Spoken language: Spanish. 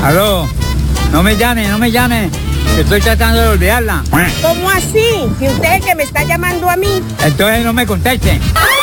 Aló, no me llame. Estoy tratando de olvidarla. ¿Cómo así? Si usted es el que me está llamando a mí. Entonces no me conteste.